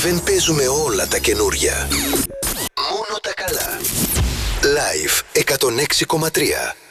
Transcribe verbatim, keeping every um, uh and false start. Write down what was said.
Δεν παίζουμε όλα τα καινούρια. Μόνο τα καλά. Live εκατόν έξι κόμμα τρία.